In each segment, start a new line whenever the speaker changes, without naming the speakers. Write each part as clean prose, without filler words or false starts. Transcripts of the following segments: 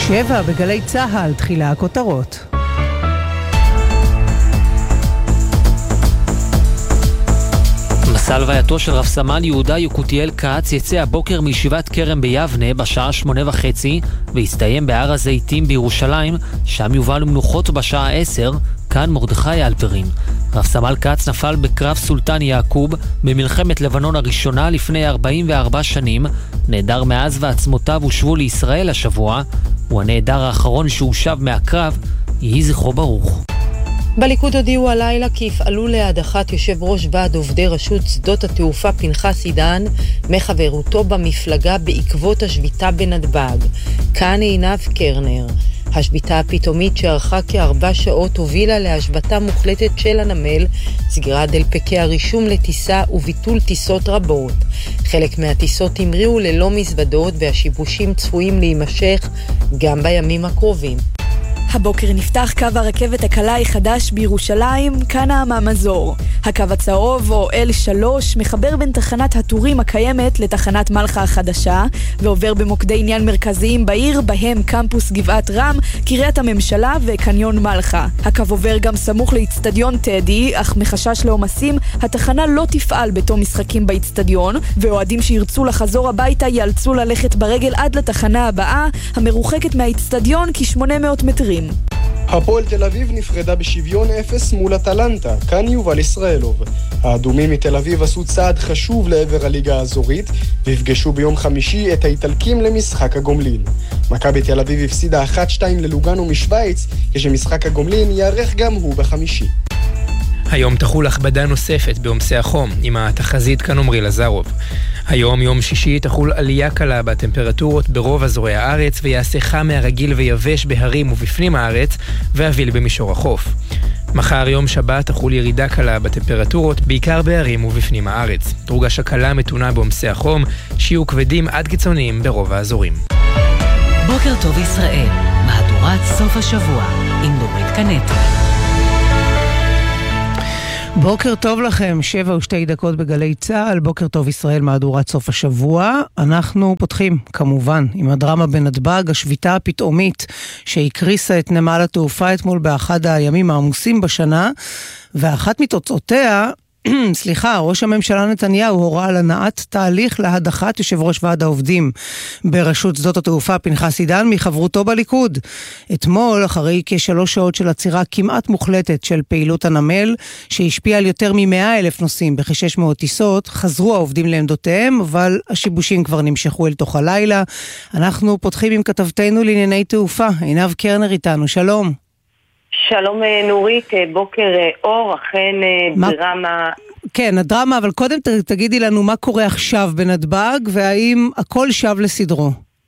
7 בגלי צהל, תחילה הכותרות.
מסע הלווייתו של רב סמל יהודה יקותיאל כץ יצא הבוקר מישיבת כרם ביבנה בשעה 8:30 והסתיים בהר הזיתים בירושלים, שם יובא למנוחות בשעה 10, כאן מרדכי אלפרין. רב סמל כץ נפל בקרב סולטן יעקוב במלחמת לבנון הראשונה לפני 44 שנים, נעדר מאז ועצמותיו הושבו לישראל השבוע, הוא הנעדר האחרון שהושב מהקרב, יהי זכרו ברוך.
בליכוד הודיעו הלילה כי יפעלו להדחת יושב ראש ועד עובדי רשות שדות התעופה פנחס עידן מחברותו במפלגה בעקבות השביתה בנתב"ג. כאן עינב קרנר. השביתה הפתאומית שערכה כ4 שעות הובילה להשבתה מוחלטת של הנמל, סגירת דלפקי הרישום לטיסה וביטול טיסות רבות. חלק מהטיסות המריאו ללא מזוודות והשיבושים צפויים להימשך גם בימים הקרובים.
הבוקר נפתח קו הרכבת הקלה החדש בירושלים, כאן הממזור. הקו הצהוב או L3 מחבר בין תחנת הטורים הקיימת לתחנת מלכה החדשה, ועובר במוקדי עניין מרכזיים בעיר, בהם קמפוס גבעת רם, קריית הממשלה וקניון מלכה. הקו עובר גם סמוך לאצטדיון טדי, אך מחשש לעומסים, התחנה לא תפעל בתום משחקים באצטדיון, ואוהדים שירצו לחזור הביתה ייאלצו ללכת ברגל עד לתחנה הבאה, המרוחקת מהאצטדיון כ800 מטרים.
הפועל תל אביב נפרדה בשוויון 0 מול אטלנטה, כאן יובל ישראלוב. האדומים מתל אביב עשו צעד חשוב לעבר הליגה האזורית, והפגשו ביום חמישי את האיטלקים למשחק הגומלין. מכבי תל אביב הפסידה 1-2 ללוגאנו משוויץ, כשמשחק הגומלין יארך גם הוא בחמישי.
היום תחול הכבדה נוספת בעומסי החום, עם התחזית כאן עומרי לזרוב. היום, יום שישי, תחול עלייה קלה בטמפרטורות ברוב אזורי הארץ, ויעשה חם מהרגיל ויבש בהרים ובפנים הארץ, ואביל במישור החוף. מחר יום שבת תחול ירידה קלה בטמפרטורות, בעיקר בהרים ובפנים הארץ. תורגש הקלה מתונה בעומסי החום, שיהיו כבדים עד קיצוניים ברוב האזורים.
בוקר טוב ישראל, מהדורת סוף השבוע, עם נורית קנטי.
בוקר טוב לכם, 7:02 בגלי צהל, בוקר טוב ישראל, מהדורת סוף השבוע. אנחנו פותחים כמובן עם הדרמה בנתב"ג, השביתה הפתאומית שהקריסה את נמל התעופה אתמול באחד הימים העמוסים בשנה, ואחת מתוצאותיה, ראש הממשלה נתניהו הורה על הנעת תהליך להדחת יושב ראש ועד העובדים ברשות שדות התעופה פנחס עידן מחברותו בליכוד. אתמול, אחרי כ3 שעות של עצירה כמעט מוחלטת של פעילות הנמל, שהשפיעה על יותר מ100,000 נוסעים בכ600 טיסות, חזרו העובדים לעמדותיהם, אבל השיבושים כבר נמשכו אל תוך הלילה. אנחנו פותחים עם כתבתנו לענייני תעופה, עינב קרנר איתנו, שלום.
שלום נורית, בוקר אור, אכן דרמה.
כן, הדרמה, אבל קודם תגידי לנו מה קורה עכשיו בנתב"ג, והאם הכל שב לסדרו.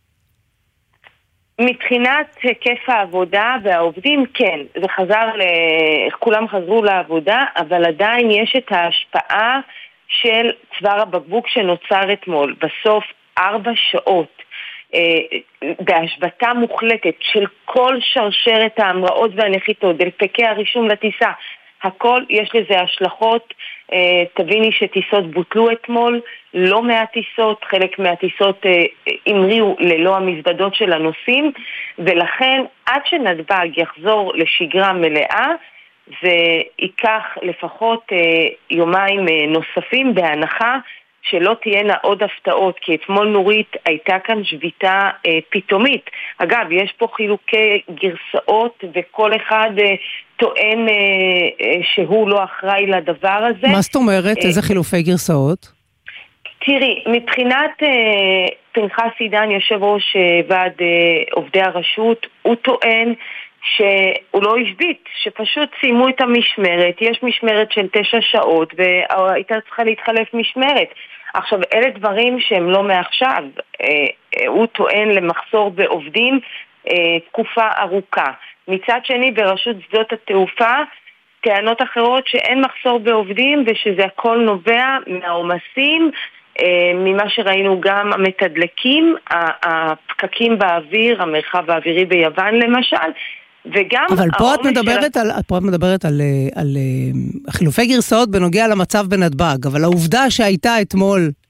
מבחינת היקף העבודה והעובדים, כן, זה חזר, כולם חזרו לעבודה, אבל עדיין יש את ההשפעה של צוואר הבקבוק שנוצר אתמול. בסוף 4 שעות. בהשבתה מוחלטת של כל שרשרת ההמראות והנחיתות, דלפקי הרישום לטיסה, הכל יש לזה השלכות. תביני שטיסות בוטלו אתמול, לא מהטיסות, חלק מהטיסות המריאו ללא המזוודות של הנוסעים, ולכן עד שנתב"ג יחזור לשגרה מלאה, זה ייקח לפחות יומיים נוספים, בהנחה שלא תהיינה עוד הפתעות, כי אתמול נורית הייתה כאן שביתה פתאומית. אגב, יש פה חילוקי גרסאות, וכל אחד טוען שהוא לא אחראי לדבר הזה.
מה זאת אומרת? איזה חילופי גרסאות?
תראי, מבחינת פנחס עידן, יושב ראש ועד עובדי הרשות, הוא טוען שהוא לא השבית, שפשוט סיימו את המשמרת. יש משמרת של 9 שעות, והייתה צריכה להתחלף משמרת. עכשיו, אלה דברים שהם לא מעכשיו. הוא טוען למחסור בעובדים תקופה ארוכה. מצד שני, ברשות שדות התעופה, טענות אחרות שאין מחסור בעובדים, ושזה הכל נובע מהעומסים, ממה שראינו גם המתדלקים, הפקקים באוויר, המרחב האווירי ביוון למשל, וגם
אבל פה את מדברת על חילופי גרסאות בנוגע למצב בנתב"ג, אבל העובדה שהייתה אתמול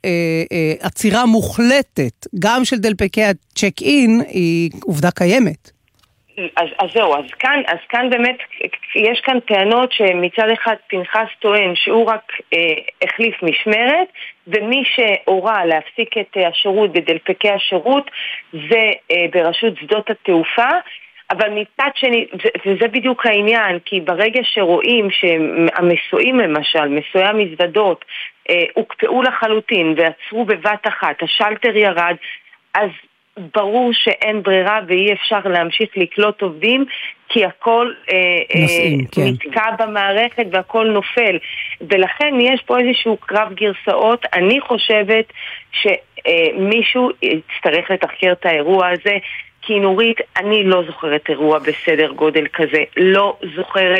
עצירה מוחלטת, גם של דלפקי הצ'ק אין, היא עובדה קיימת.
אז זהו, אז כאן באמת יש כאן טענות שמצד אחד פנחס טוען שהוא רק החליף משמרת, ומי שהורה להפסיק את השירות בדלפקי השירות זה ברשות שדות התעופה, אבל מצד שני, וזה בדיוק העניין, כי ברגע שרואים שהמסועים למשל, מסועי המזוודות, הוקפאו לחלוטין ועצרו בבת אחת, השלטר ירד, אז ברור שאין ברירה ואי אפשר להמשיך לקלוט עובדים, כי הכל נתקע במערכת והכל נופל. ולכן יש פה איזשהו קרב גרסאות. אני חושבת שמישהו יצטרך לתחקר את האירוע הזה, כי נורית, אני לא זוכרת אירוע בסדר גודל כזה. לא זוכרת.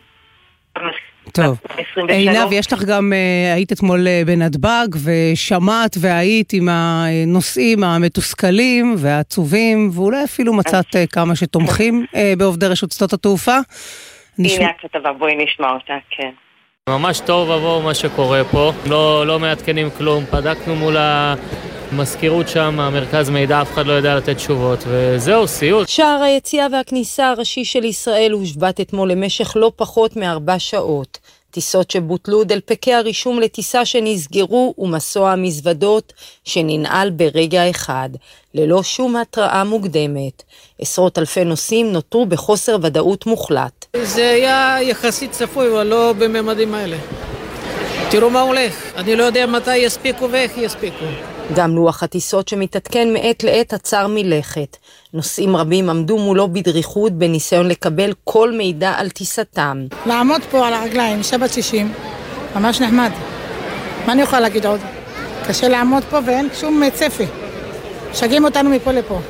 טוב, עינב, יש לך גם, היית אתמול בנתב"ג ושמעת והיית עם הנושאים המתוסכלים והעצובים, ואולי אפילו מצאת כמה שתומכים בעובדי רשות שדות התעופה.
הנה הכתבה, בואי נשמע אותה, כן.
ממש טוב עבור מה שקורה פה, לא מעדכנים כלום, בדקנו מול המזכירות שם, המרכז מידע, אף אחד לא יודע לתת תשובות, וזהו, סיוט.
שער היציאה והכניסה הראשי של ישראל הושבת אתמול למשך לא פחות מ4 שעות. טיסות שבוטלו, דלפקי הרישום לטיסה שנסגרו ומסוע המזוודות שננעל ברגע אחד, ללא שום התראה מוקדמת. עשרות אלפי נוסעים נותרו בחוסר ודאות מוחלט.
זה היה יחסית צפוי, אבל לא בממדים האלה. תראו מה הולך, אני לא יודע מתי יספיקו ואיך יספיקו.
גם לוח הטיסות שמתעדכן מעת לעת עצר מלכת. נוסעים רבים עמדו מולו בדריכות בניסיון לקבל כל מידע על טיסתם.
לעמוד פה על הרגליים, שבת 60, ממש נחמד. מה אני יכולה להגיד עוד? קשה לעמוד פה ואין שום צפי. שגעים אותנו מפה לפה.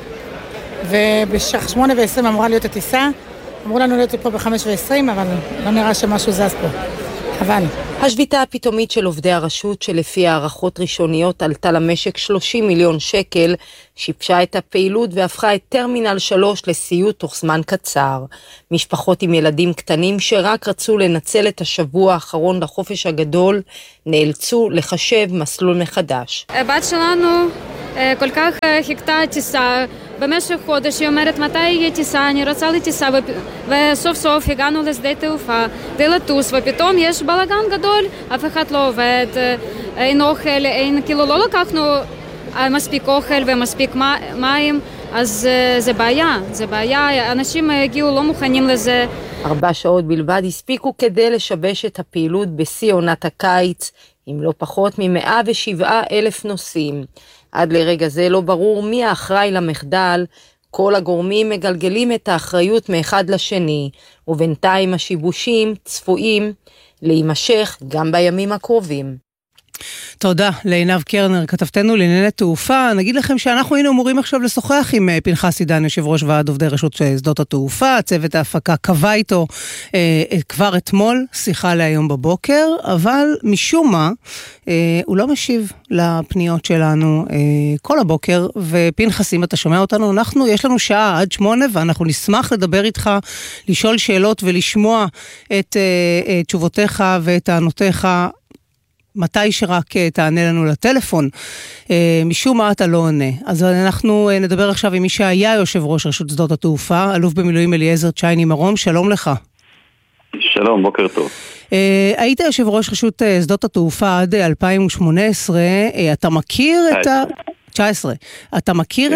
ובשעה 8:20 אמורה להיות הטיסה, אמרו לנו להיות פה ב5:20, אבל לא נראה שמשהו זז פה. חבל.
השביתה הפתאומית של עובדי הרשות, שלפי הערכות ראשוניות עלתה למשק 30 מיליון שקל, שיבשה את הפעילות והפכה את טרמינל 3 לסיוט תוך זמן קצר. משפחות עם ילדים קטנים שרק רצו לנצל את השבוע האחרון לחופש הגדול, נאלצו לחשב מסלול מחדש.
הבת שלנו כל כך חיכתה טיסה, במשך חודש היא אומרת מתי יהיה טיסה, אני רוצה לטיסה, וסוף סוף הגענו לשדה תעופה ולטוס, ופתאום יש בלגן גדול, אף אחד לא עובד, אין אוכל, כאילו לא לקחנו מספיק אוכל ומספיק מים, אז זה בעיה, אנשים הגיעו לא מוכנים לזה.
4 שעות בלבד הספיקו כדי לשבש את הפעילות בשיא עונת הקיץ, עם לא פחות מ107,000 נוסעים. עד לרגע זה לא ברור מי האחראי למחדל, כל הגורמים מגלגלים את האחריות מאחד לשני, ובינתיים השיבושים צפויים להימשך גם בימים הקרובים.
תודה לעינב קרנר, כתבתנו לענייני תעופה. נגיד לכם שאנחנו היינו אמורים עכשיו לשוחח עם פנחס עידן, יושב ראש ועד עובדי רשות שדות התעופה. צוות ההפקה קבע איתו כבר אתמול, שיחה להיום בבוקר, אבל משום מה הוא לא משיב לפניות שלנו כל הבוקר. ופנחס, אם אתה שומע אותנו, יש לנו שעה עד 8, ואנחנו נשמח לדבר איתך, לשאול שאלות ולשמוע את תשובותיך ואת טענותיך מתי שרק תענה לנו לטלפון. משום מה אתה לא עונה. אז אנחנו נדבר עכשיו עם מי שהיה יושב ראש רשות שדות התעופה, אלוף במילואים אליעזר צ'ייני מרום. שלום לך.
שלום, בוקר טוב.
היית יושב ראש רשות שדות התעופה עד 2018, אתה מכיר את 19. אתה מכיר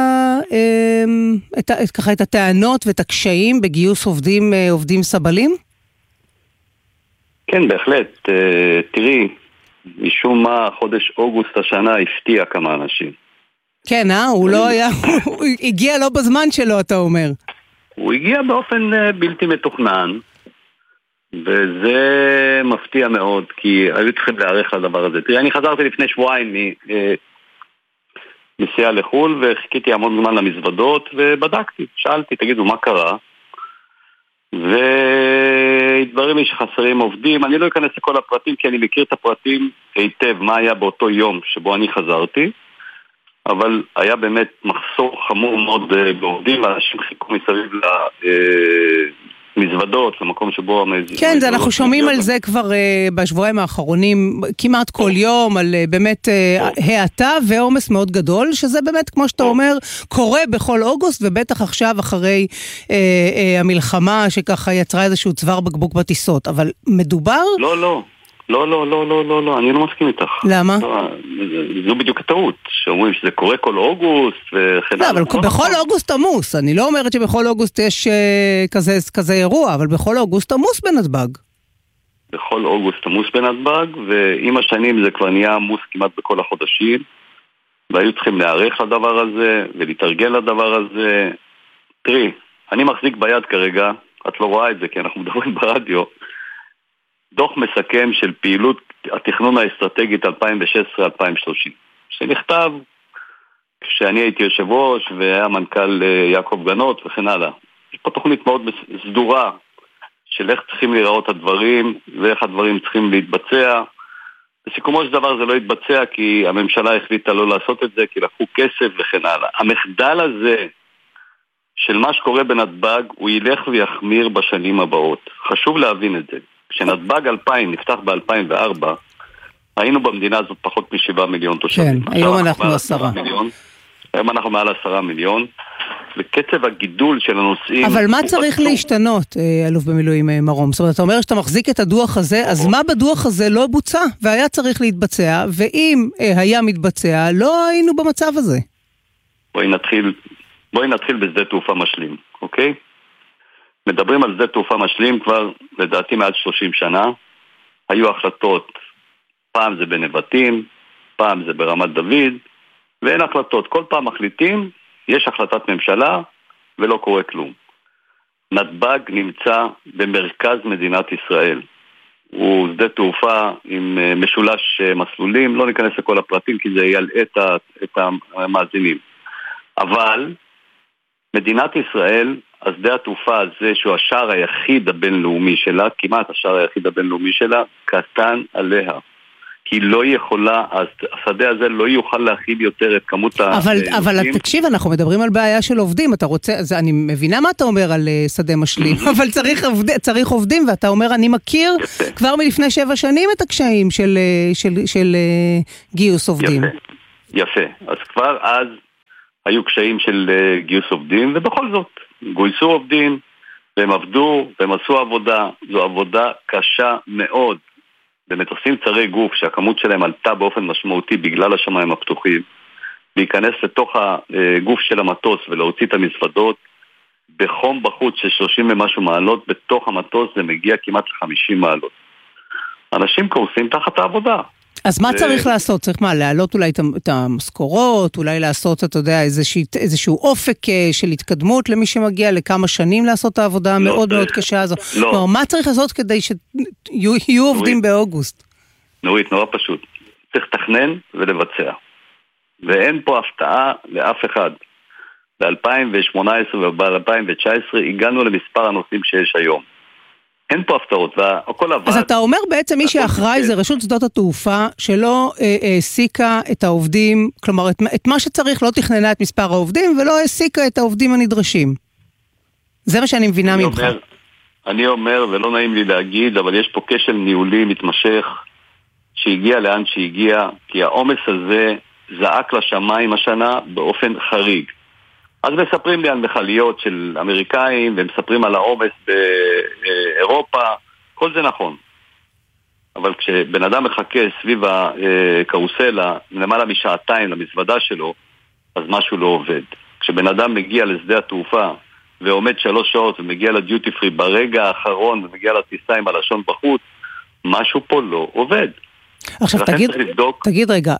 את הטענות ואת הקשיים בגיוס עובדים סבלים?
כן, בהחלט. תראי, משום מה חודש אוגוסט השנה הפתיע כמה אנשים.
כן, הוא לא היה, הוא הגיע לא בזמן שלו, אתה אומר.
הוא הגיע באופן בלתי מתוכנן, וזה מפתיע מאוד, כי היו צריכים להערך לדבר הזה. תראי, אני חזרתי לפני שבועיים מנסיעה לחול, וחיכיתי המון זמן למזוודות, ובדקתי, שאלתי, תגידו, מה קרה? והתברר לי שחסרים עובדים. אני לא אכנס לכל הפרטים כי אני מכיר את הפרטים היטב, מה היה באותו יום שבו אני חזרתי, אבל היה באמת מחסור חמור מאוד בעובדים, ואנשים חיכו מסביב מזוודות, למקום שבו...
כן, אנחנו שומעים על זה כבר בשבועיים האחרונים, כמעט כל יום, על באמת העתה ועומס מאוד גדול, שזה באמת, כמו שאתה אומר, קורה בכל אוגוסט, ובטח עכשיו אחרי המלחמה, שככה יצרה איזשהו צוואר בקבוק בטיסות, אבל מדובר...
לא, אני לא מסכים איתך.
למה?
זו בדיוק הטעות, שאומרים שזה קורה כל אוגוסט וכן הלאה.
לא, אבל בכל אוגוסט עמוס, אני לא אומרת שבכל אוגוסט יש כזה אירוע, אבל בכל אוגוסט עמוס בנתב"ג.
בכל אוגוסט עמוס בנתב"ג, ועם השנים זה כבר נהיה עמוס כמעט בכל החודשים, והיו צריכים להיערך לדבר הזה, ולהתארגן לדבר הזה. תראי, אני מחזיק ביד כרגע, את לא רואה את זה כי אנחנו מדברים ברדיו, דוח מסכם של פעילות התכנון האסטרטגית 2016-2030, שנכתב כשאני הייתי יושב ראש והיה מנכ"ל יעקב גנות וכן הלאה. יש פה תוכנית מאוד סדורה של איך צריכים להיראות הדברים ואיך הדברים צריכים להתבצע. בסיכומו של דבר זה לא התבצע כי הממשלה החליטה לא לעשות את זה, כי לקחו כסף וכן הלאה. המחדל הזה של מה שקורה בנתב"ג הוא ילך ויחמיר בשנים הבאות. חשוב להבין את זה. כשנתב"ג 2000 נפתח ב-2004, היינו במדינה הזאת פחות מ7 מיליון תושבים.
כן, היום אנחנו 10.
היום אנחנו מעל 10 מיליון, וקצב הגידול של הנושאים...
אבל מה צריך להשתנות, אלוף במילואים מרום? זאת אומרת, אתה אומר שאתה מחזיק את הדוח הזה, אז מה בדוח הזה לא בוצע, והיה צריך להתבצע, ואם היה מתבצע, לא היינו במצב הזה.
בואי נתחיל בשדה תעופה משלים, אוקיי? מדברים על שדה תעופה משלים כבר, לדעתי, מעל 30 שנה. היו החלטות, פעם זה בנבטים, פעם זה ברמת דוד, ואין החלטות. כל פעם מחליטים, יש החלטת ממשלה, ולא קורה כלום. נתב"ג נמצא במרכז מדינת ישראל. הוא שדה תעופה עם משולש מסלולים, לא ניכנס לכל הפרטים, כי זה ילאה את המאזינים. אבל מדינת ישראל, השדה התעופה הזה, שהוא השער היחיד הבינלאומי שלה, כמעט השער היחיד הבינלאומי שלה, קטן עליה. היא לא יכולה, השדה הזה לא יוכל להכיל יותר את כמות העובדים.
אבל תקשיב, אנחנו מדברים על בעיה של עובדים, אתה רוצה, אני מבינה מה אתה אומר על שדה משלים, אבל צריך עובדים, ואתה אומר, אני מכיר כבר מלפני 7 שנים את הקשיים של גיוס עובדים.
יפה, אז כבר אז היו קשיים של גיוס עובדים, ובכל זאת, גויסו עובדים, והם עבדו, והם עשו עבודה, זו עבודה קשה מאוד. במטוסים צרי גוף, שהכמות שלהם עלתה באופן משמעותי בגלל השמיים הפתוחים, להיכנס לתוך הגוף של המטוס ולהוציא את המזוודות, בחום בחוץ של 30 ומשהו מעלות, בתוך המטוס זה מגיע כמעט ל50 מעלות. אנשים קורסים תחת העבודה.
אז מה צריך לעשות? צריך מה? להעלות אולי את המשכורות, אולי לעשות, אתה יודע, איזשהו אופק של התקדמות למי שמגיע לכמה שנים לעשות את העבודה המאוד מאוד קשה הזו. לא. מה צריך לעשות כדי שיהיו עובדים באוגוסט?
נורית, נורא פשוט. צריך לתכנן ולבצע. ואין פה הפתעה לאף אחד. ב-2018 וב-2019 הגענו למספר הנושאים שיש היום. אין פה הפתעות, והכל עבד.
אז אתה אומר בעצם מי שאחראי זה רשות שדות התעופה, שלא העסיקה את העובדים, כלומר את מה שצריך, לא תכננה את מספר העובדים, ולא העסיקה את העובדים הנדרשים. זה מה שאני מבינה ממך.
אני אומר, ולא נעים לי להגיד, אבל יש פה כשל ניהולי מתמשך, שהגיע לאן שהגיע, כי העומס הזה זעק לשמיים השנה באופן חריג. אז מספרים לי על מכליות של אמריקאים, ומספרים על העומס באירופה, כל זה נכון. אבל כשבן אדם מחכה סביב הקרוסלה, למעלה משעתיים למזוודה שלו, אז משהו לא עובד. כשבן אדם מגיע לשדה התעופה, ועומד 3 שעות, ומגיע לדיוטי פרי ברגע האחרון, ומגיע לטיסה עם הלשון בחוץ, משהו פה לא עובד.
עכשיו תגיד רגע,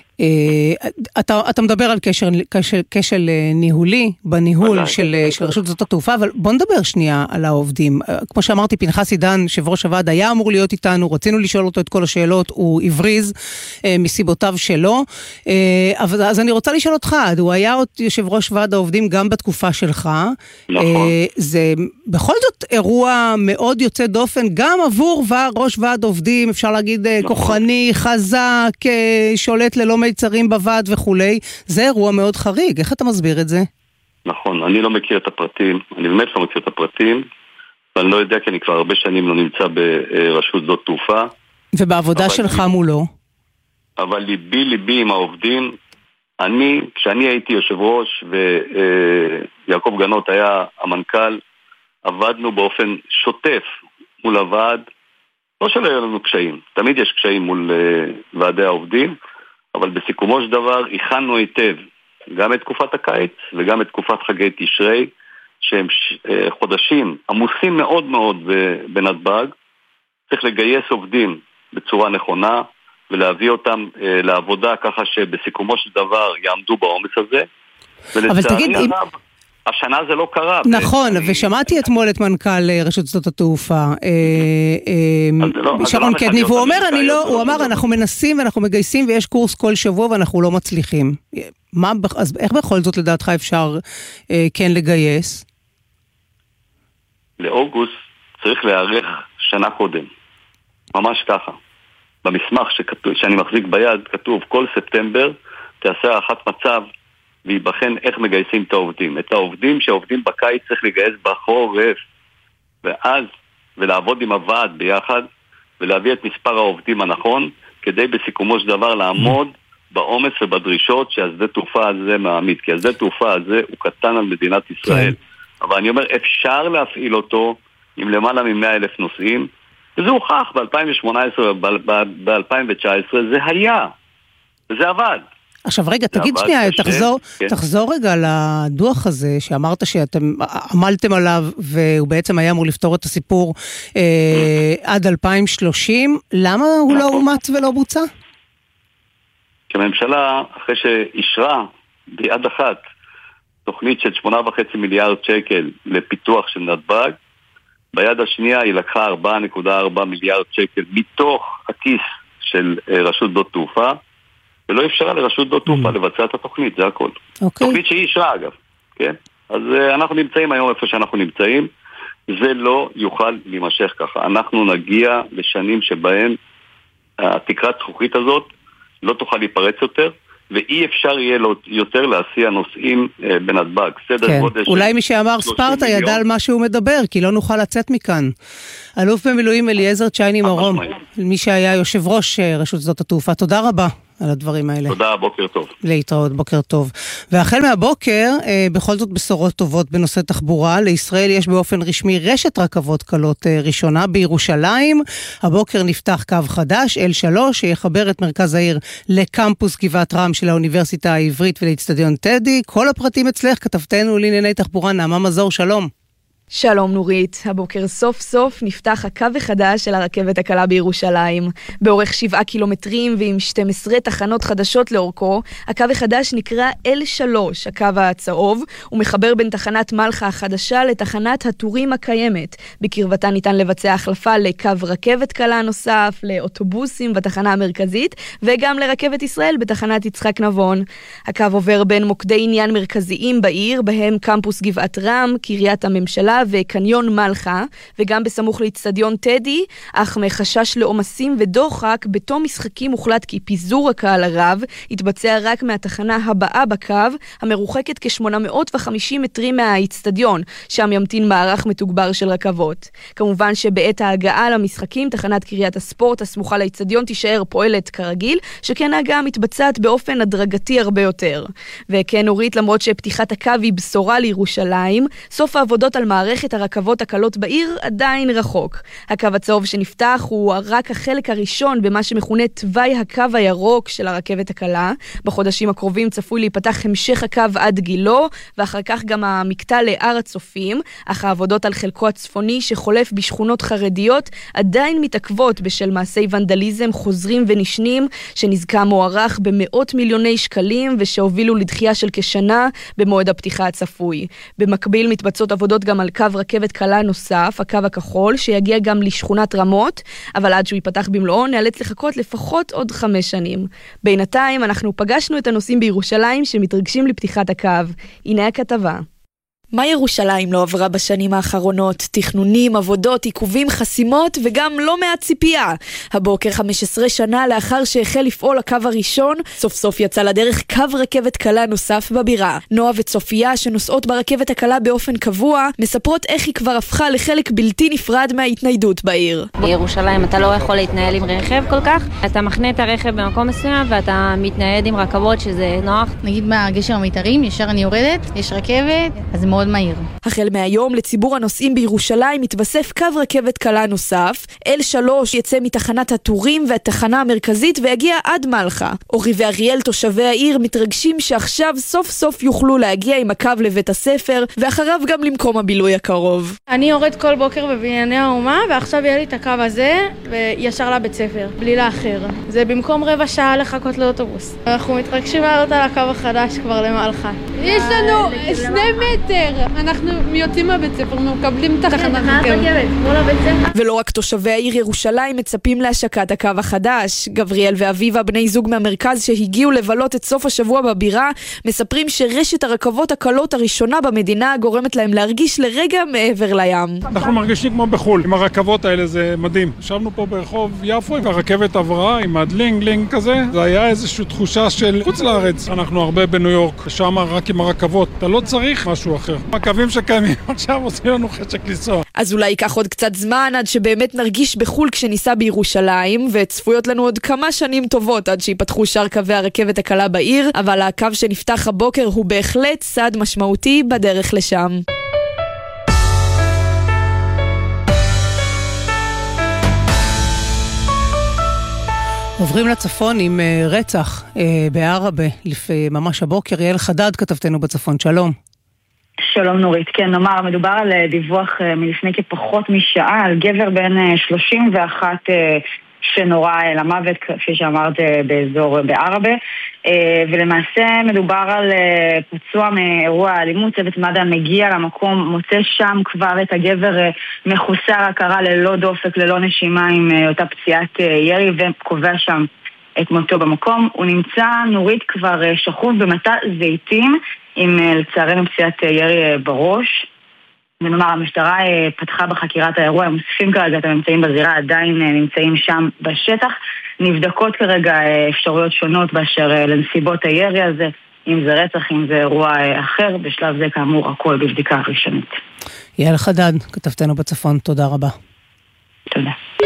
אתה מדבר על כשל ניהולי בניהול של רשות שדות התעופה, אבל בוא נדבר שנייה על העובדים. כמו שאמרתי, פנחס עידן, יושב ראש הוועד, היה אמור להיות איתנו, רצינו לשאול אותו את כל השאלות, הוא הבריז מסיבותיו שלו, אז אני רוצה לשאול אותך, הוא היה עוד יושב ראש ועד העובדים גם בתקופה שלך, זה בכל זאת אירוע מאוד יוצא דופן, גם עבור ראש ועד עובדים, אפשר להגיד כוחני, חזק, שולט ללא מיצרים בוועד וכולי, זה אירוע מאוד חריג. איך אתה מסביר את זה?
נכון, אני לא מכיר את הפרטים, אני באמת לא מכיר את הפרטים, ואני לא יודע כי אני כבר הרבה שנים לא נמצא ברשות שדות תעופה.
ובעבודה שלך מולו?
אבל ליבי עם העובדים. כשאני הייתי יושב ראש ויעקב גנות היה המנכ"ל, עבדנו באופן שוטף מול הוועד. לא שלא היה לנו קשיים, תמיד יש קשיים מול ועדי העובדים, אבל בסיכומו של דבר הכנו היטב גם את תקופת הקיץ וגם את תקופת חגי תשרי, שהם חודשים עמוסים מאוד מאוד בנתב"ג. צריך לגייס עובדים בצורה נכונה ולהביא אותם לעבודה ככה שבסיכומו של דבר יעמדו בעומס הזה.
אבל תגיד,
השנה זה לא קרה.
נכון, ושמעתי אתמול את מנכ"ל רשות שדות התעופה, שרון קדמי, והוא אמר, אנחנו מנסים ואנחנו מגייסים ויש קורס כל שבוע ואנחנו לא מצליחים. אז איך בכל זאת לדעתך אפשר כן לגייס?
לאוגוסט צריך להיערך שנה קודם. ממש ככה. במסמך שאני מחזיק ביד כתוב כל ספטמבר תעשה הערכת מצב ויבחן איך מגייסים את העובדים. את העובדים שעובדים בקיץ צריך לגייס בחורף, ואז ולעבוד עם הוועד ביחד ולהביא את מספר העובדים הנכון כדי בסיכומו של דבר לעמוד בעומס ובדרישות שהשדה תעופה הזה מעמיד, כי השדה תעופה הזה הוא קטן על מדינת ישראל. אבל אני אומר, אפשר להפעיל אותו עם למעלה מ100,000 נוסעים, וזה הוכח ב-2018 וב-2019, זה היה, וזה עבד.
עכשיו רגע, תגיד שנייה, תחזור רגע לדוח הזה שאמרת שאתם עמלתם עליו והוא בעצם היה אמור לפתור את הסיפור עד 2030, למה הוא לא אומץ ולא בוצע?
כממשלה, אחרי שאישרה ביד אחת תוכנית של 8.5 מיליארד שקל לפיתוח של נתב"ג, ביד השנייה היא לקחה 4.4 מיליארד שקל מתוך הכיס של רשות שדות תעופה, ולא אפשרה לרשות שדות תעופה לבצע את התוכנית, זה הכל. תוכנית שהיא אישרה אגב, כן? אז אנחנו נמצאים היום איפה שאנחנו נמצאים, זה לא יוכל להימשך ככה. אנחנו נגיע לשנים שבהם התקרת זכוכית הזאת לא תוכל להיפרץ יותר, ואי אפשר יהיה יותר להסיע נוסעים בנתב"ג. סדר גודל
אולי מי שאמר ספרטה ידע על מה שהוא מדבר, כי לא נוכל לצאת מכאן. אלוף במילואים אליעזר צ'ייני מרום, מי שהיה יושב ראש רשות שדות התעופה, תודה רבה על הדברים האלה.
תודה, בוקר טוב.
להתראות, בוקר טוב. והחל מהבוקר, בכל זאת בשורות טובות בנושא תחבורה. לישראל יש באופן רשמי רשת רכבות קלות ראשונה בירושלים. הבוקר נפתח קו חדש, L3, שיחבר את מרכז העיר לקמפוס גבעת רם של האוניברסיטה העברית ולאצטדיון טדי. כל הפרטים אצלך, כתבתנו לענייני תחבורה, נעמה מזור, שלום.
שלום נורית, הבוקר סוף סוף נפתח הקו החדש של הרכבת הקלה בירושלים. באורך 7 קילומטרים ועם 12 תחנות חדשות לאורכו, הקו החדש נקרא L3, הקו הצהוב, הוא מחבר בין תחנת מלחה החדשה לתחנת הטורים הקיימת. בקרבתה ניתן לבצע החלפה לקו רכבת קלה נוסף, לאוטובוסים בתחנה המרכזית, וגם לרכבת ישראל בתחנת יצחק נבון. הקו עובר בין מוקדי עניין מרכזיים בעיר, בהם קמפוס גבעת רם, קריית הממשלה, וקניון מלחה, וגם בסמוך לאצטדיון טדי, אך מחשש לעומסים ודוחק, בתום משחקים הוחלט כי פיזור הקהל הרב יתבצע רק מהתחנה הבאה בקו, המרוחקת כ-850 מטרים מהאצטדיון, שם ימתין מערך מתוגבר של רכבות. כמובן שבעת ההגעה למשחקים, תחנת קריית הספורט הסמוכה לאצטדיון תישאר פועלת כרגיל, שכן ההגעה מתבצעת באופן הדרגתי הרבה יותר. וכן הורית, למרות שפתיחת הקו היא בשורה לירושלים, סוף העבודות על מערכת הרכבות הקלות בעיר עדיין רחוק. הקו הצהוב שנפתח הוא רק החלק הראשון במה שמכונה תוואי הקו הירוק של הרכבת הקלה. בחודשים הקרובים צפוי להיפתח המשך הקו עד גילו, ואחר כך גם המקטע להר הצופים, אך העבודות על חלקו הצפוני שחולף בשכונות חרדיות עדיין מתעכבות בשל מעשי ונדליזם חוזרים ונשנים, שנזקה מוערך במאות מיליוני שקלים ושהובילו לדחייה של כשנה במועד הפתיחה הצפוי. במקביל מתבצעות עבודות גם על קו רכבת קלה נוסף, הקו הכחול, שיגיע גם לשכונת רמות, אבל עד שהוא ייפתח במלואו נאלץ לחכות לפחות עוד 5 שנים. בינתיים אנחנו פגשנו את הנוסעים בירושלים שמתרגשים לפתיחת הקו. הנה הכתבה. מה ירושלים לא עברה בשנים האחרונות? תכנונים, עבודות, עיכובים, חסימות וגם לא מעט ציפייה. הבוקר 15 שנה לאחר שהחל לפעול הקו הראשון, סוף סוף יצא לדרך קו רכבת קלה נוסף בבירה. נועה וצופיה שנוסעות ברכבת הקלה באופן קבוע, מספרות איך היא כבר הפכה לחלק בלתי נפרד מההתניידות בעיר.
בירושלים אתה לא יכול להתנהל עם רכב כל כך, אתה מכנה את הרכב במקום מסוים ואתה מתנייד עם רכבות שזה נוח.
נגיד מהגשר המתארים, ישר אני יורדת, יש רכבת, אז זה מאוד מהיר.
החל מהיום לציבור הנוסעים בירושלים מתווסף קו רכבת קלה נוסף. L3 יצא מתחנת הטורים והתחנה המרכזית ויגיע עד מלחה. אורי ואריאל תושבי העיר מתרגשים שעכשיו סוף סוף יוכלו להגיע עם הקו לבית הספר ואחריו גם למקום הבילוי הקרוב.
אני יורד כל בוקר בבנייני האומה ועכשיו יהיה לי את הקו הזה וישר לבית ספר, בלי לאחר. זה במקום רבע שעה לחכות לאוטובוס. אנחנו מתרגשים לעלות על הקו החדש כבר למלחה. יש לנו 2 מטר. אנחנו יוצאים מהבית ספר, מקבלים תחנת רכבת.
ולא רק תושבי העיר ירושלים מצפים להשקת הקו החדש. גבריאל ואביבה, בני זוג מהמרכז שהגיעו לבלות את סוף השבוע בבירה, מספרים שרשת הרכבות הקלות הראשונה במדינה גורמת להם להרגיש לרגע מעבר לים.
אנחנו מרגישים כמו בחול. עם הרכבות האלה זה מדהים. ישבנו פה ברחוב יפו והרכבת עברה עם הדלינג כזה. זה היה איזושהי תחושה של חוץ לארץ. אנחנו הרבה בניו יורק, שם רק עם הרכבות. אתה לא צריך משהו אחר. הקווים שקיימים עכשיו עושים לנו חשק לנסוע.
אז אולי ייקח עוד קצת זמן עד שבאמת נרגיש בחול כשניסע בירושלים, וצפויות לנו עוד כמה שנים טובות עד שיפתחו שאר קווי הרכבת הקלה בעיר, אבל הקו שנפתח הבוקר הוא בהחלט צעד משמעותי בדרך לשם.
עוברים לצפון עם רצח בערבה ממש הבוקר. יעל חדד כתבתנו בצפון, שלום.
שלום נורית, כן, נאמר, מדובר על דיווח מלפני כפחות משעה על גבר בן 31 שנורא למוות, כפי שאמרת, באזור בערבה, ולמעשה מדובר על פצוע מאירוע אלימות. צוות מד"א מגיע למקום, מוצא שם כבר את הגבר מחוסר הכרה, ללא דופק, ללא נשימה, עם אותה פציעת ירי, וקובע שם את מותו במקום. הוא נמצא, נורית, כבר שכוב במטע זיתים, עם לצערנו פציעת ירי בראש. ונאמר, המשטרה פתחה בחקירת האירוע, הם מוסיפים כרגע את הממצאים בזירה, עדיין נמצאים שם בשטח. נבדקות כרגע אפשרויות שונות באשר לנסיבות הירי הזה, אם זה רצח, אם זה אירוע אחר. בשלב זה כאמור הכל בבדיקה ראשונית.
יעל חדד, כתבתנו בצפון, תודה רבה.
תודה.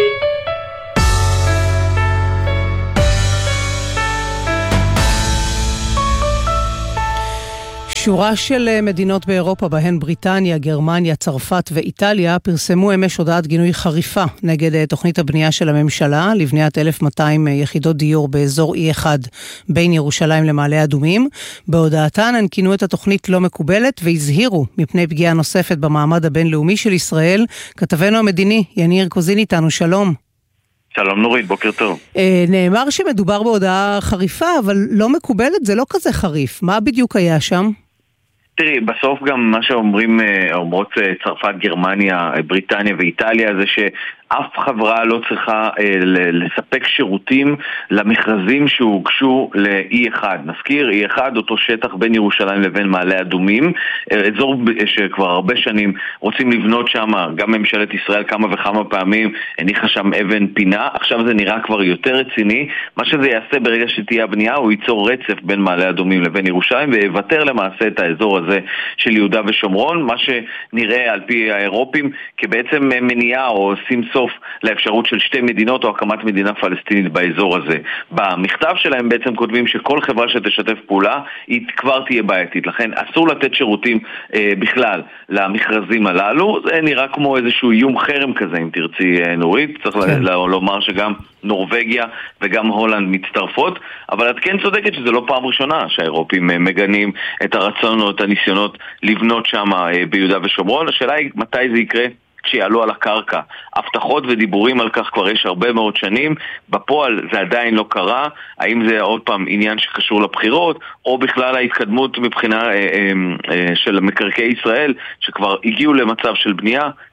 שורה של מדינות באירופה, בהן בריטניה, גרמניה, צרפת ואיטליה, פרסמו אמש הודעת גינוי חריפה נגד תוכנית הבנייה של הממשלה לבניית 1,200 יחידות דיור באזור E1 בין ירושלים למעלה אדומים. בהודעתן הן כינו את התוכנית לא מקובלת והזהירו מפני פגיעה נוספת במעמד הבינלאומי של ישראל. כתבנו המדיני יניר קוזין איתנו, שלום.
שלום נורית, בוקר טוב.
נאמר שמדובר בהודעה חריפה, אבל לא מקובלת, זה לא כזה חריף. מה בדיוק היה שם?
תראי, בסוף גם מה אומרות צרפת, גרמניה, בריטניה ואיטליה, זה שאף חברה לא צריכה לספק שירותים למכרזים שהוגשו ל-E1. נזכיר, E1 אותו שטח בין ירושלים לבין מעלה אדומים, אזור שכבר הרבה שנים רוצים לבנות שם, גם ממשלת ישראל כמה וכמה פעמים הניחה שם אבן פינה. עכשיו זה נראה כבר יותר רציני. מה שזה יעשה ברגע שתהיה הבנייה, הוא ייצור רצף בין מעלה אדומים לבין ירושלים, ויוותר למעשה את האזור הזה של יהודה ושומרון, מה שנראה על פי האירופים כבעצם מניעה או שים סוף לאפשרות של שתי מדינות או הקמת מדינה פלסטינית באזור הזה. במכתב שלהם בעצם כותבים שכל חברה שתשתף פעולה היא כבר תהיה בעייתית, לכן אסור לתת שירותים בכלל למכרזים הללו. זה נראה כמו איזשהו איום חרם כזה, אם תרצי נורית. צריך לומר שגם נורווגיה וגם הולנד מצטרפות, אבל את כן צודקת שזה לא פעם ראשונה שהאירופים מגנים את הרצון או את הניסיונות לבנות שם ביהודה ושומרון. השאלה היא מתי זה יקרה, כשיעלו על הקרקע. הבטחות ודיבורים על כך כבר יש הרבה מאוד שנים, בפועל זה עדיין לא קרה. האם זה עוד פעם עניין שקשור לבחירות, או בכלל ההתקדמות מבחינה של מקרקעי ישראל, שכבר הגיעו למצב של בנייה,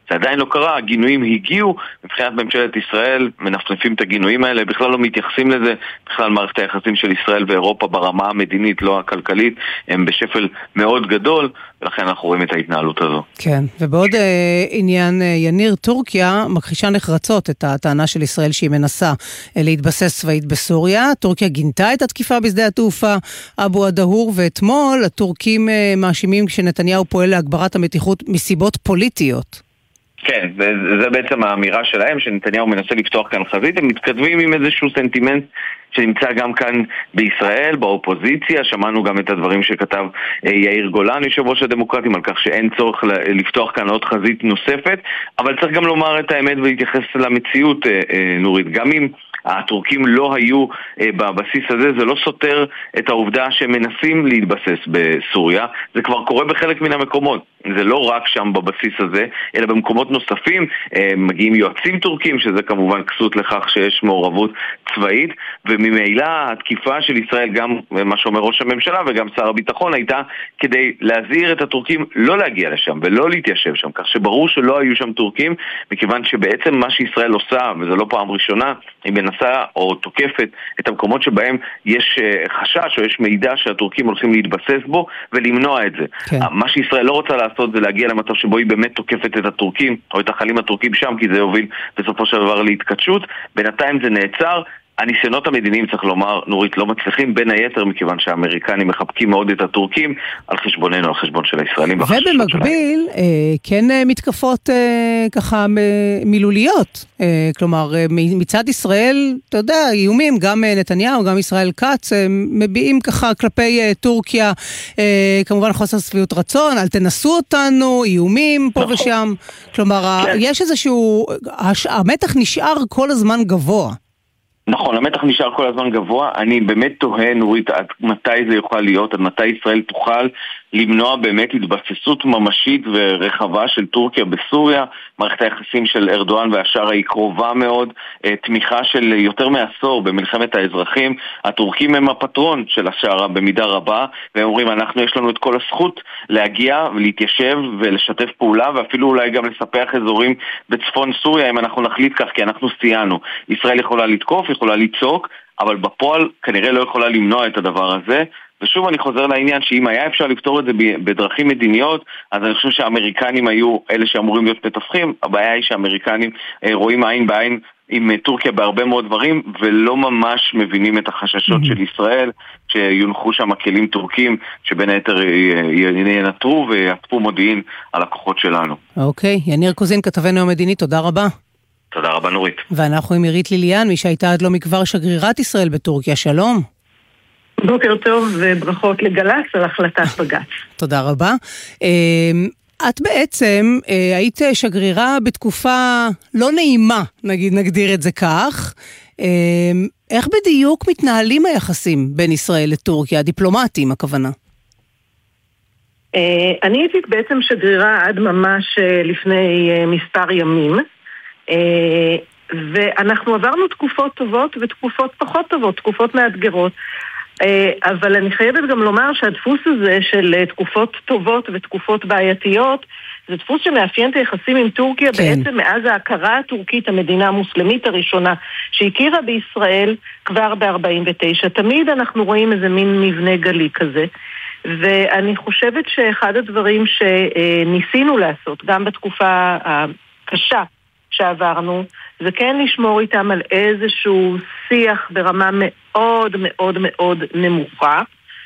זה עדיין לא קרה, הגינויים הגיעו, מבחינת ממשלת ישראל מנפנפים את הגינויים האלה, בכלל לא מתייחסים לזה, בכלל מערכת היחסים של ישראל ואירופה ברמה המדינית, לא הכלכלית, הם בשפל מאוד גדול, ולכן אנחנו רואים את ההתנהלות הזו.
כן, ובעוד עניין יניר, טורקיה מכחישה נחרצות את הטענה של ישראל שהיא מנסה להתבסס צבאית בסוריה. טורקיה גינתה את התקיפה בשדה התעופה אבו הדהור, ואתמול הטורקים מאשימים שנתניהו פועל להגברת המתיחות מסיבות פוליטיות.
כן, וזה בעצם האמירה שלהם, שנתניהו מנסה לפתוח כאן חזית, הם מתכתבים עם איזשהו סנטימנט שנמצא גם כאן בישראל, באופוזיציה, שמענו גם את הדברים שכתב יאיר גולן, יושב ראש הדמוקרטים, על כך שאין צורך לפתוח כאן עוד חזית נוספת, אבל צריך גם לומר את האמת ולהתייחס למציאות, נורית, גם אם הטורקים לא היו בבסיס הזה, זה לא סותר את העובדה שהם מנסים להתבסס בסוריה, זה כבר קורה בחלק מן המקומות, זה לא רק שם בבסיס הזה, אלא במקומות נוספים, מגיעים יועצים טורקים, שזה כמובן כסות לכך שיש מעורבות צבאית, וממילא התקיפה של ישראל, גם מה שאומר ראש הממשלה וגם שר הביטחון, הייתה כדי להזהיר את הטורקים לא להגיע לשם ולא להתיישב שם, כך שברור שלא היו שם טורקים, מכיוון שבעצם מה שישראל עושה, וזה לא פעם ראשונה, היא מנסה או תוקפת את המקומות שבהם יש חשש או יש מידע שהטורקים הולכים להתבסס בו ולמנוע את זה. כן. מה שישראל לא רוצה לעשות זה להגיע למצב שבו היא באמת תוקפת את הטורקים או את החיילים הטורקים שם, כי זה יוביל בסופו של דבר להתכתשות. בינתיים זה נעצר. הניסיונות המדיניים, צריך לומר, נורית, לא מצליחים, בין היתר מכיוון שהאמריקנים מחבקים מאוד את הטורקים על חשבוננו, על חשבון של הישראלים.
ובמקביל, כן מתקפות ככה מילוליות. כלומר, מצד ישראל, אתה יודע, איומים, גם נתניהו, גם ישראל כץ, מביעים ככה כלפי טורקיה, כמובן חוסר שביעות רצון, אל תנסו אותנו, איומים פה ושם. כלומר, יש איזשהו, המתח נשאר כל הזמן גבוה.
נכון, המתח נשאר כל הזמן גבוה. אני באמת תוהה, נורית, עד מתי זה יוכל להיות, עד מתי ישראל תוכל למנוע באמת התבססות ממשית ורחבה של טורקיה בסוריה. מערכת היחסים של ארדואן והשארה היא קרובה מאוד, תמיכה של יותר מעשור במלחמת האזרחים. הטורקים הם הפטרון של השארה במידה רבה, והם אומרים, יש לנו את כל הזכות להגיע ולהתיישב ולשתף פעולה, ואפילו אולי גם לספח אזורים בצפון סוריה אם אנחנו נחליט כך, כי אנחנו סייענו. ישראל יכולה לתקוף, יכולה לצעוק, אבל בפועל כנראה לא יכולה למנוע את הדבר הזה. ושוב אני חוזר לעניין שאם היה אפשר לפתור את זה בדרכים מדיניות, אז אני חושב שהאמריקנים היו אלה שאמורים להיות מתווכים. הבעיה היא שהאמריקנים רואים עין בעין עם טורקיה בהרבה מאוד דברים, ולא ממש מבינים את החששות של ישראל, שיונחו שם כלים טורקים, שבין היתר ינטרו ויעטפו מודיעין על הכוחות שלנו.
אוקיי, יניר קוזין, כתבנו המדיני, תודה רבה.
תודה רבה, נורית.
ואנחנו עם עירית ליליאן, מי שהייתה עד לא מכבר שגרירת ישראל בטורקיה. שלום.
בוקר טוב וברכות לגל"צ על החלטת בג"ץ.
תודה רבה. את בעצם היית שגרירה בתקופה לא נעימה, נגדיר את זה כך. איך בדיוק מתנהלים היחסים בין ישראל לטורקיה, הדיפלומטיים הכוונה?
אני הייתי בעצם שגרירה עד ממש לפני מספר ימים, ואנחנו עברנו תקופות טובות ותקופות פחות טובות, תקופות מאתגרות. אבל אני חייבת גם לומר שהדפוס הזה של תקופות טובות ותקופות בעייתיות, זה דפוס שמאפיין את היחסים עם טורקיה בעצם מאז ההכרה הטורקית, המדינה המוסלמית הראשונה שהכירה בישראל כבר ב-49. תמיד אנחנו רואים איזה מין מבנה גלי כזה, ואני חושבת שאחד הדברים שניסינו לעשות גם בתקופה הקשה שעברנו, זה כן לשמור איתם על איזשהו שיח ברמה מאוד מאוד מאוד נמוכה,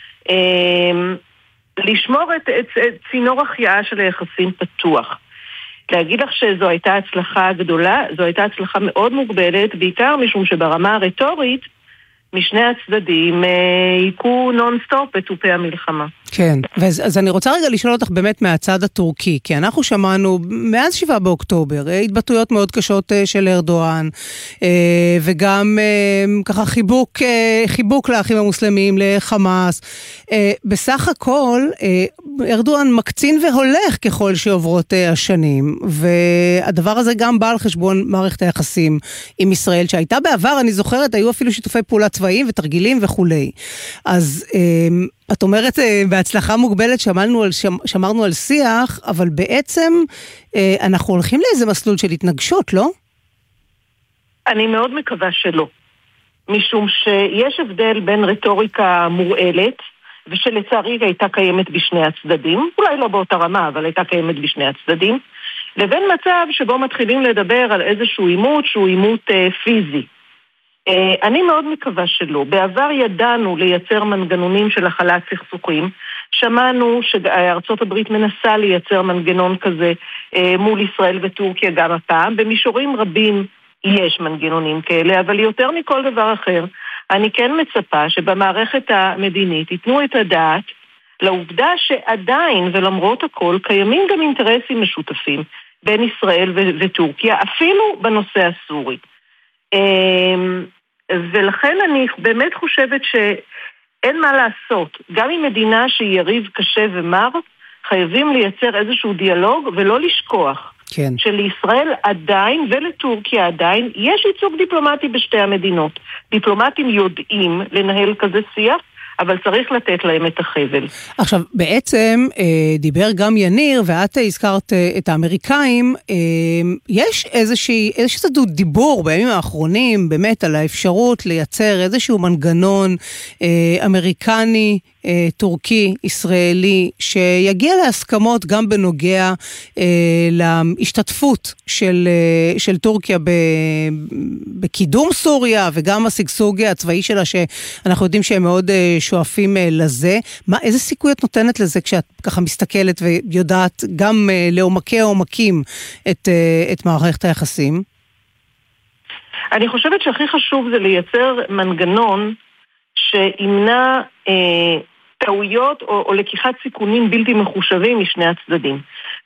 לשמור את צינור החייאה של היחסים פתוח. להגיד לך שזו הייתה הצלחה גדולה, זו הייתה הצלחה מאוד מוגבלת, בעיקר משום שברמה הרטורית, משני הצדדים יקו נונסטופ את תופי המלחמה.
כן, אז אני רוצה רגע לשאול אותך באמת מהצד הטורקי, כי אנחנו שמענו מאז 7 באוקטובר התבטאויות מאוד קשות של ארדואן, וגם ככה חיבוק לאחים המוסלמים, לחמאס. בסך הכל ארדואן מקצין והולך ככל שעוברות השנים, והדבר הזה גם בא על חשבון מערכת היחסים עם ישראל, שהייתה בעבר, אני זוכרת, היו אפילו שיתופי פעולה צבאיים ותרגילים וכולי. אז את אומרת, בהצלחה מוגבלת שמרנו על שיח, אבל בעצם אנחנו הולכים לאיזה מסלול של התנגשות, לא?
אני מאוד מקווה שלא. משום שיש הבדל בין רטוריקה מורעלת, ושלצערי הייתה קיימת בשני הצדדים, אולי לא באותה רמה, אבל הייתה קיימת בשני הצדדים, לבין מצב שבו מתחילים לדבר על איזשהו עימות שהוא עימות פיזי. אני מאוד מקווה שלא. בעבר ידענו לייצר מנגנונים של החלת סכסוכים. שמענו שארצות הברית מנסה לייצר מנגנון כזה מול ישראל וטורקיה גם הפעם. במישורים רבים יש מנגנונים כאלה, אבל יותר מכל דבר אחר, אני כן מצפה שבמערכת המדינית ייתנו את הדעת לעובדה שעדיין ולמרות הכל קיימים גם אינטרסים משותפים בין ישראל וטורקיה, אפילו בנושא הסורי. ולכן אני באמת חושבת שאין מה לעשות. גם עם מדינה שהיא יריב קשה ומר, חייבים לייצר איזשהו דיאלוג ולא לשכוח. כן. שלישראל עדיין ולטורקיה עדיין יש ייצוג דיפלומטי בשתי המדינות. דיפלומטים יודעים לנהל כזה שיח, אבל צריך לתת להם את החבל. עכשיו, בעצם דיבר גם יניר, ואת הזכרת את האמריקאים, יש איזשהו דיבור בימים האחרונים, באמת על האפשרות לייצר איזשהו מנגנון אמריקני, טורקי, ישראלי, שיגיע להסכמות גם בנוגע להשתתפות של טורקיה בקידום סוריה, וגם הסגסוג הצבאי שלה, שאנחנו יודעים שהם מאוד שואפים לזה. איזה סיכוי את נותנת לזה כשאת ככה מסתכלת ויודעת גם לעומקי העומקים את מערכת היחסים? אני חושבת שהכי חשוב זה לייצר מנגנון שימנע טעויות או לקיחת סיכונים בלתי מחושבים משני הצדדים.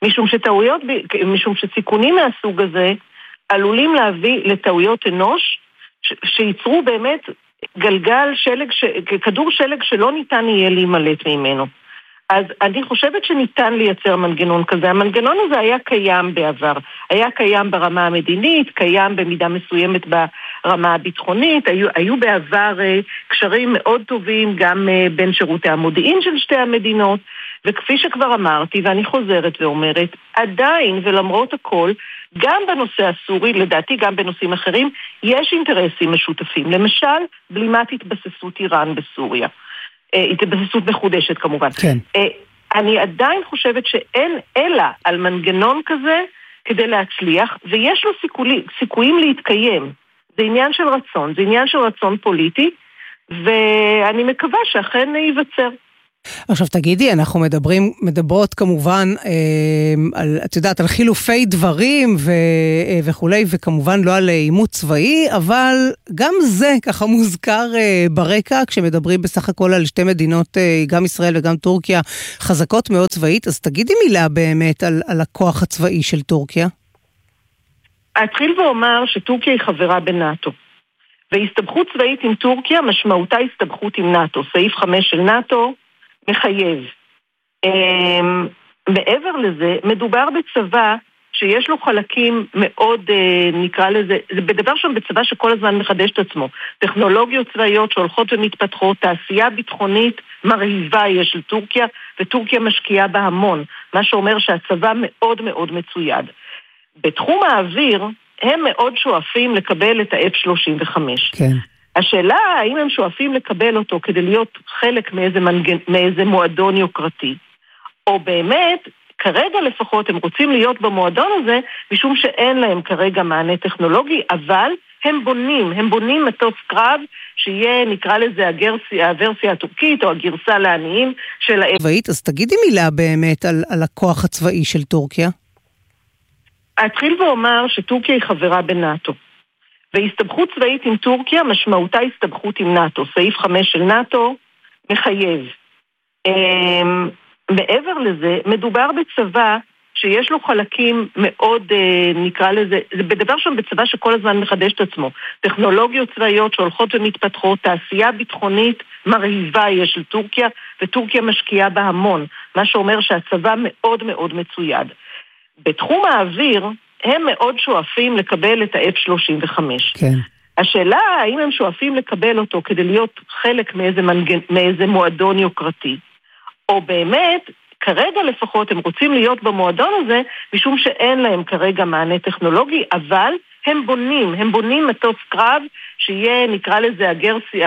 משום שסיכונים מהסוג הזה עלולים להביא לטעויות אנוש שיצרו באמת גלגל שלג, כדור שלג שלא ניתן יהיה להימלט ממנו. אז אני חושבת שניתן לייצר מנגנון כזה. המנגנון הזה היה קיים בעבר. היה קיים ברמה המדינית, קיים במידה מסוימת ברמה הביטחונית. היו בעבר קשרים מאוד טובים גם בין שירותי המודיעין של שתי המדינות. וכפי שכבר אמרתי, ואני חוזרת ואומרת, עדיין ולמרות הכל, גם בנושא הסורי, לדעתי גם בנושאים אחרים, יש אינטרסים משותפים. למשל, בלימת התבססות איראן בסוריה. התבססות מחודשת כמובן. כן. אני עדיין חושבת שאין אלא על מנגנון כזה כדי להצליח, ויש לו סיכויים להתקיים. זה עניין של רצון, זה עניין של רצון פוליטי, ואני מקווה שאכן ייווצר.
עכשיו תגידי, אנחנו מדברות כמובן את יודעת, על חילופי דברים וכולי, וכמובן לא על עימות צבאי, אבל גם זה ככה מוזכר ברקע, כשמדברים בסך הכל על שתי מדינות, גם ישראל וגם טורקיה, חזקות מאוד צבאית. אז תגידי מילה באמת על הכוח הצבאי של טורקיה.
אתחיל ואומר שטורקיה היא חברה בנאטו, והסתבכות צבאית עם טורקיה משמעותה הסתבכות עם נאטו. סעיף 5 של נאטו מחייב. מעבר לזה, מדובר בצבא שיש לו חלקים מאוד, נקרא לזה, זה בדבר שם בצבא שכל הזמן מחדש את עצמו. טכנולוגיות צבאיות שהולכות ומתפתחות, תעשייה ביטחונית מרהיבה יש לטורקיה, וטורקיה משקיעה בה המון, מה שאומר שהצבא מאוד מאוד מצויד. בתחום האוויר, הם מאוד שואפים לקבל את ה-F-35. כן. השאלה, האם הם שואפים לקבל אותו כדי להיות חלק מאיזה מועדון יוקרתי, או באמת, כרגע לפחות הם רוצים להיות במועדון הזה, משום שאין להם כרגע מענה טכנולוגי, אבל הם בונים מטוס קרב, שיהיה, נקרא לזה, הוורסיה הטורקית, או הגרסה לעניים של
אז תגידי מילה באמת על הכוח הצבאי של טורקיה.
אתחיל ואומר שטורקיה היא חברה בנאטו. והסתבכות צבאית עם טורקיה משמעותה הסתבכות עם נאטו. סעיף 5 של נאטו מחייב. מעבר לזה, מדובר בצבא שיש לו חלקים מאוד, נקרא לזה, זה בדבר שם בצבא שכל הזמן מחדש את עצמו. טכנולוגיות צבאיות שהולכות ומתפתחות, תעשייה ביטחונית מרהיבה יש לטורקיה, וטורקיה משקיעה בה המון, מה שאומר שהצבא מאוד מאוד מצויד. בתחום האוויר, הם מאוד שואפים לקבל את ה-F-35. כן. השאלה האם הם שואפים לקבל אותו כדי להיות חלק מאיזה מועדון יוקרתי, או באמת כרגע לפחות הם רוצים להיות במועדון הזה משום שאין להם כרגע מענה טכנולוגי, אבל הם בונים מטוס קרב שיהיה, נקרא לזה